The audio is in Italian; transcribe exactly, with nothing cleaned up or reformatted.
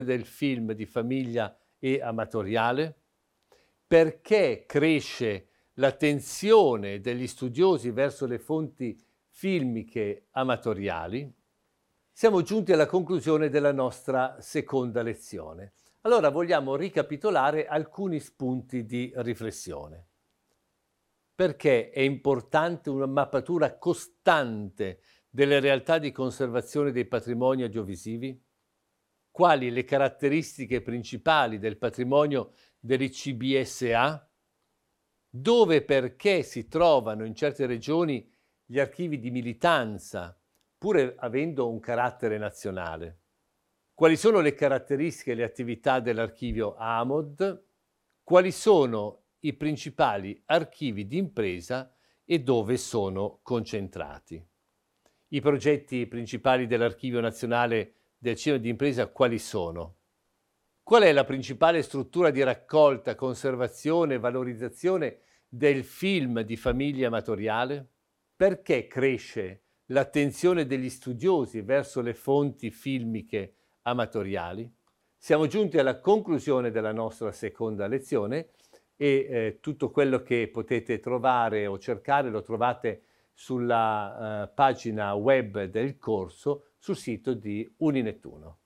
del film di famiglia e amatoriale? Perché cresce l'attenzione degli studiosi verso le fonti filmiche amatoriali? Siamo giunti alla conclusione della nostra seconda lezione. Allora vogliamo ricapitolare alcuni spunti di riflessione. Perché è importante una mappatura costante delle realtà di conservazione dei patrimoni audiovisivi? Quali le caratteristiche principali del patrimonio dell'I C B S A? Dove e perché si trovano in certe regioni gli archivi di militanza, pur avendo un carattere nazionale? Quali sono le caratteristiche e le attività dell'archivio AMOD? Quali sono i principali archivi di impresa e dove sono concentrati? I progetti principali dell'Archivio Nazionale del Cinema di Impresa quali sono? Qual è la principale struttura di raccolta, conservazione e valorizzazione del film di famiglia amatoriale? Perché cresce l'attenzione degli studiosi verso le fonti filmiche amatoriali? Siamo giunti alla conclusione della nostra seconda lezione e eh, tutto quello che potete trovare o cercare lo trovate sulla eh, pagina web del corso sul sito di Uninettuno.